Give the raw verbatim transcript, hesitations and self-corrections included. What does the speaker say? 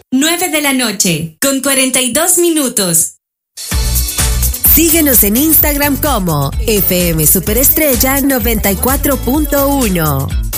nueve de la noche, con cuarenta y dos minutos. Síguenos en Instagram como F M Superestrella noventa y cuatro punto uno.